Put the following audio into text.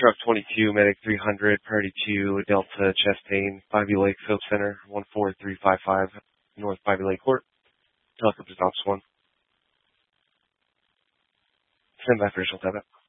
Truck 22, Medic 300, Priority 2, Delta, Chest Pain, Bivy Lake, Phillips Center, 14355, North Bivy Lake Court. Helicopter Ops 1. Send back visual tab.